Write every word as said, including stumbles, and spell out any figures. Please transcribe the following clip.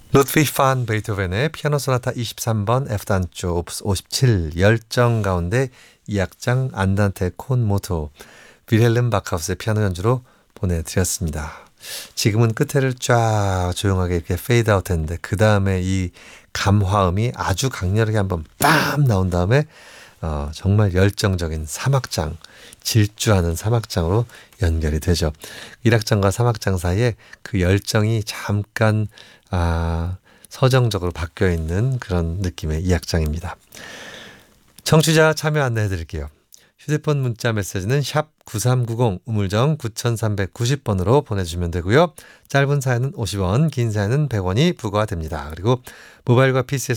루드비히 판 베이토벤의 피아노 소나타 이십삼 번 F단조 오프스 오십칠 열정 가운데 이 악장 안단테 콘 모토 윌헬름 바카우스의 피아노 연주로 보내드렸습니다. 지금은 끝에를 쫙 조용하게 이렇게 페이드 아웃 했는데 그 다음에 이 감화음이 아주 강렬하게 한번 빰 나온 다음에 어, 정말 열정적인 삼 악장, 질주하는 삼 악장으로 연결이 되죠. 일 악장과 삼 악장 사이에 그 열정이 잠깐 아, 서정적으로 바뀌어 있는 그런 느낌의 이 악장입니다. 청취자 참여 안내해 드릴게요. 휴대폰 문자 메시지는 샵 구삼구공 우물정 구삼구공 번으로 보내주시면 되고요. 짧은 사연은 오십 원, 긴 사연은 백 원이 부과됩니다. 그리고 모바일과 피시에서